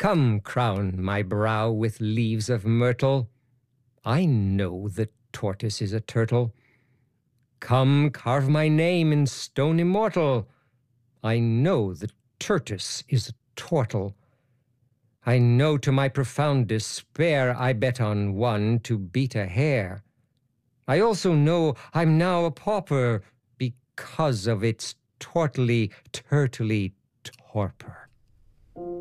Come crown my brow with leaves of myrtle. I know the tortoise is a turtle. Come carve my name in stone immortal. I know the tortoise is a turtle. I know to my profound despair I bet on one to beat a hare. I also know I'm now a pauper because of its turtly torpor.